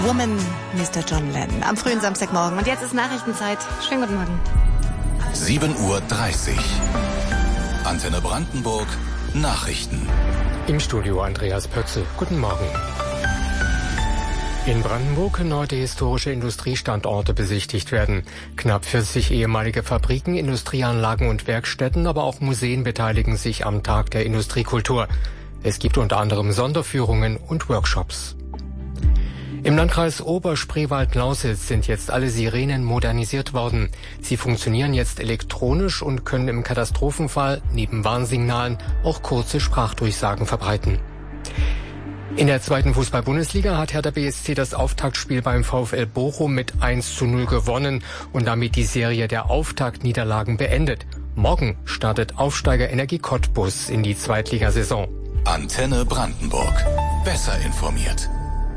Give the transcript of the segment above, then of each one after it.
Woman, Mr. John Lennon. Am frühen Samstagmorgen. Und jetzt ist Nachrichtenzeit. Schönen guten Morgen. 7:30 Uhr. Antenne Brandenburg. Nachrichten. Im Studio Andreas Pötzl. Guten Morgen. In Brandenburg können heute historische Industriestandorte besichtigt werden. Knapp 40 ehemalige Fabriken, Industrieanlagen und Werkstätten, aber auch Museen beteiligen sich am Tag der Industriekultur. Es gibt unter anderem Sonderführungen und Workshops. Im Landkreis Oberspreewald-Lausitz sind jetzt alle Sirenen modernisiert worden. Sie funktionieren jetzt elektronisch und können im Katastrophenfall neben Warnsignalen auch kurze Sprachdurchsagen verbreiten. In der zweiten Fußball-Bundesliga hat Hertha BSC das Auftaktspiel beim VfL Bochum mit 1:0 gewonnen und damit die Serie der Auftaktniederlagen beendet. Morgen startet Aufsteiger Energie Cottbus in die Zweitligasaison. Antenne Brandenburg. Besser informiert.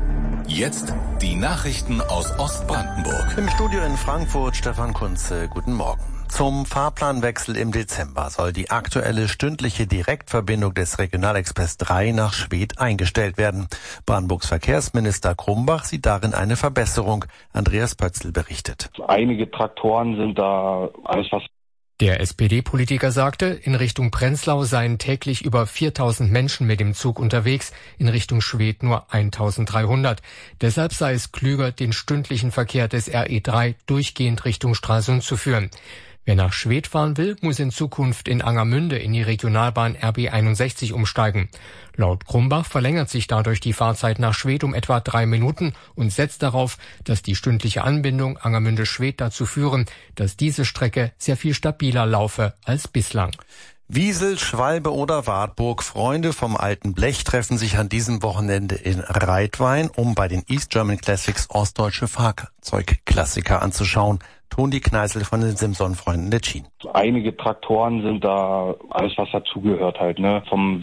Jetzt die Nachrichten aus Ostbrandenburg. Im Studio in Frankfurt Stefan Kunze, guten Morgen. Zum Fahrplanwechsel im Dezember soll die aktuelle stündliche Direktverbindung des Regionalexpress 3 nach Schwedt eingestellt werden. Brandenburgs Verkehrsminister Krumbach sieht darin eine Verbesserung. Andreas Pötzl berichtet. Einige Traktoren sind da, alles was... Der SPD-Politiker sagte, in Richtung Prenzlau seien täglich über 4000 Menschen mit dem Zug unterwegs, in Richtung Schwedt nur 1300. Deshalb sei es klüger, den stündlichen Verkehr des RE3 durchgehend Richtung Stralsund zu führen. Wer nach Schwedt fahren will, muss in Zukunft in Angermünde in die Regionalbahn RB 61 umsteigen. Laut Krumbach verlängert sich dadurch die Fahrzeit nach Schwedt um etwa 3 Minuten und setzt darauf, dass die stündliche Anbindung Angermünde-Schwedt dazu führen, dass diese Strecke sehr viel stabiler laufe als bislang. Wiesel, Schwalbe oder Wartburg, Freunde vom alten Blech treffen sich an diesem Wochenende in Reitwein, um bei den East German Classics ostdeutsche Fahrzeugklassiker anzuschauen. Toni Kneißl von den Simson-Freunden Letschin. Einige Traktoren sind da, alles was dazugehört halt, ne? Vom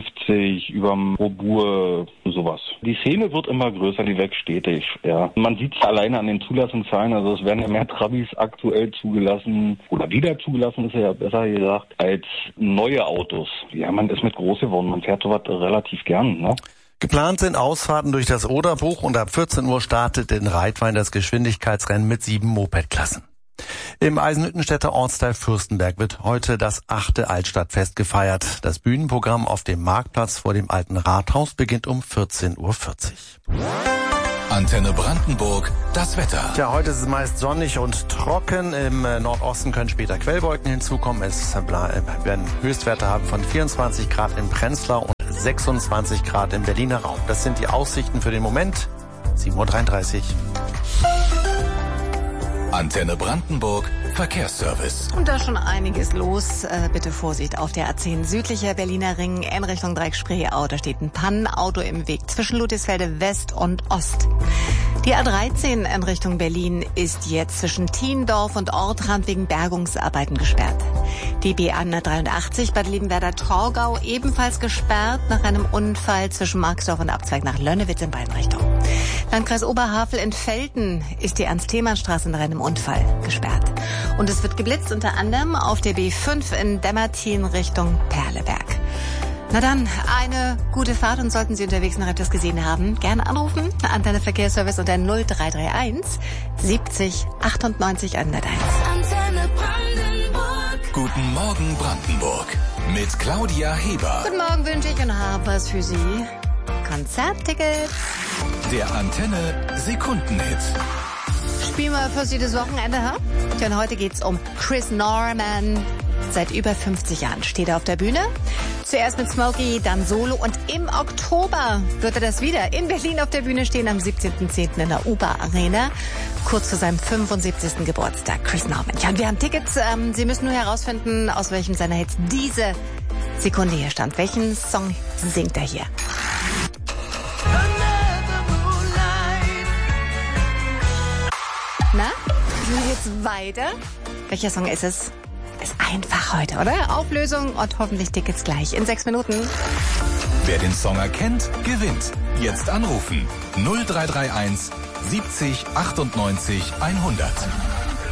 W50 überm Robur, sowas. Die Szene wird immer größer, die wächst stetig, ja. Man sieht es alleine an den Zulassungszahlen, also es werden ja mehr Trabis aktuell zugelassen, oder wieder zugelassen ist ja besser gesagt, als neue Autos. Ja, man ist mit groß geworden, man fährt sowas relativ gern, ne? Geplant sind Ausfahrten durch das Oderbuch und ab 14 Uhr startet in Reitwein das Geschwindigkeitsrennen mit 7 Mopedklassen. Im Eisenhüttenstädter Ortsteil Fürstenberg wird heute das 8. Altstadtfest gefeiert. Das Bühnenprogramm auf dem Marktplatz vor dem alten Rathaus beginnt um 14:40 Uhr. Antenne Brandenburg, das Wetter. Ja, heute ist es meist sonnig und trocken. Im Nordosten können später Quellwolken hinzukommen. Es werden Höchstwerte haben von 24 Grad in Prenzlau und 26 Grad im Berliner Raum. Das sind die Aussichten für den Moment. 7:33 Uhr. Antenne Brandenburg, Verkehrsservice. Und da ist schon einiges los. Bitte Vorsicht auf der A10 südlicher Berliner Ring in Richtung Dreieck-Spreeau. Da steht ein Pannenauto im Weg zwischen Ludwigsfelde West und Ost. Die A13 in Richtung Berlin ist jetzt zwischen Thiendorf und Ortrand wegen Bergungsarbeiten gesperrt. Die B183 Bad Liebenwerda-Torgau ebenfalls gesperrt nach einem Unfall zwischen Marxdorf und Abzweig nach Lönnewitz in beiden Richtungen. Landkreis Oberhavel in Velten ist die Ernst-Thälmann-Straße nach einem Unfall gesperrt. Und es wird geblitzt unter anderem auf der B5 in Demmertin Richtung Perleberg. Na dann, eine gute Fahrt und sollten Sie unterwegs noch etwas gesehen haben, gerne anrufen. Antenne Verkehrsservice unter 0331 70 98 101. Antenne Brandenburg. Guten Morgen Brandenburg mit Claudia Heber. Guten Morgen wünsche ich und habe was für Sie. Konzerttickets. Der Antenne Sekundenhit. Spielen wir für Sie das Wochenende, ha? Denn heute geht's um Chris Norman. Seit über 50 Jahren steht er auf der Bühne. Zuerst mit Smokey, dann Solo und im Oktober wird er das wieder in Berlin auf der Bühne stehen am 17.10. in der UBA Arena. Kurz vor seinem 75. Geburtstag, Chris Norman. Ja, und wir haben Tickets. Sie müssen nur herausfinden, aus welchem seiner Hits diese Sekunde hier stammt. Welchen Song singt er hier? Na, sind wir jetzt weiter? Welcher Song ist es? Ist einfach heute, oder? Auflösung und hoffentlich Tickets gleich in 6 Minuten. Wer den Song erkennt, gewinnt. Jetzt anrufen. 0331 70 98 100.